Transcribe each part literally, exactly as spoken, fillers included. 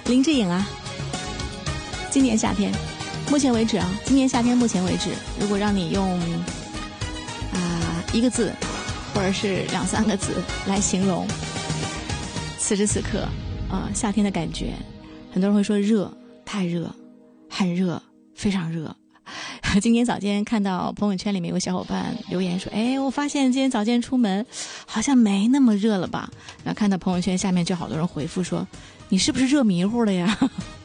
林志颖啊，今年夏天，目前为止啊，今年夏天目前为止，如果让你用啊、呃、一个字或者是两三个字来形容此时此刻啊、呃、夏天的感觉，很多人会说热，太热，很热，非常热。今天早间看到朋友圈里面有小伙伴留言说，哎，我发现今天早间出门好像没那么热了吧。然后看到朋友圈下面就好多人回复说，你是不是热迷糊了呀？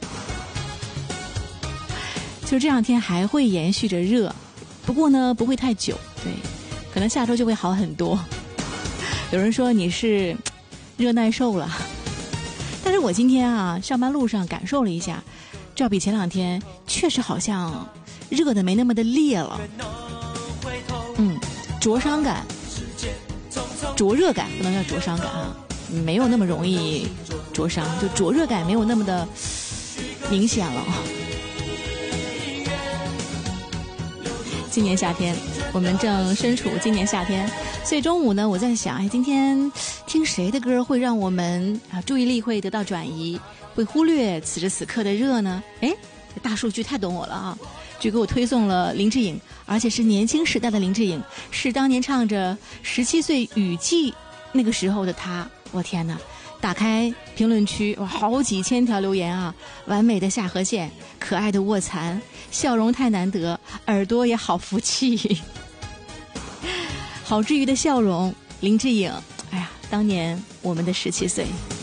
就这两天还会延续着热，不过呢不会太久，对，可能下周就会好很多。有人说你是热耐受了，但是我今天啊上班路上感受了一下，照比前两天确实好像热的没那么的烈了，嗯，灼伤感，灼热感不能叫灼伤感啊，没有那么容易灼伤，就灼热感没有那么的明显了。今年夏天，我们正身处今年夏天，所以中午呢，我在想，哎，今天听谁的歌会让我们啊注意力会得到转移，会忽略此时此刻的热呢？哎，大数据太懂我了啊！就给我推送了林志颖，而且是年轻时代的林志颖，是当年唱着十七岁雨季那个时候的他。我天哪！打开评论区，哇，好几千条留言啊！完美的下颌线，可爱的卧蚕，笑容太难得，耳朵也好福气，好治愈的笑容，林志颖。哎呀，当年我们的十七岁。